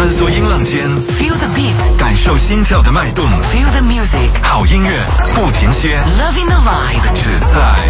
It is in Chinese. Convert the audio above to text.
穿梭音浪间 Feel the beat， 感受心跳的脉动。 Feel the music， 好音乐不停歇 Loving the vibe， 只在